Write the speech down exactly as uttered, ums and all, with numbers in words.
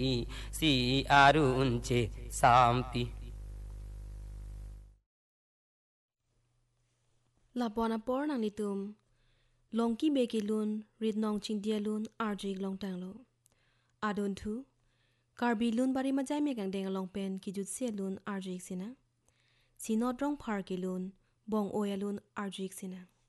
สีอารุณเจสามปีลาปอนาปอร์นังลิตุมลองกีเบกิลุนริดนองชิงเดียลุนอาร์จิกลองตังโลอาดอนทูการบีลุนบาริมาใจเมกังเดงลองเป็นกิจุดเซียลุนอาร์จิกสินะซีนอดรองพาร์กิลุนบองโอยลุนอาร์จิกสินะ